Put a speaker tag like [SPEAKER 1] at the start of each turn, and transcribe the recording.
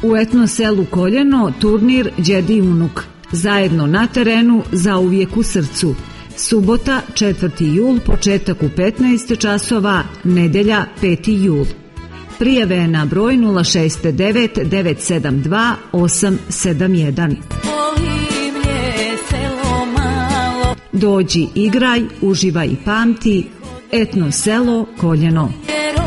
[SPEAKER 1] U etno selu Koljeno turnir Đedi unuk. Zajedno na terenu, zauvijek u srcu. Subota 4. jul, početak u 15 časova, nedelja 5. jul. Prijave je na broj 069 972 871. Dođi, igraj, uživaj i pamti. Etno selo Koljeno.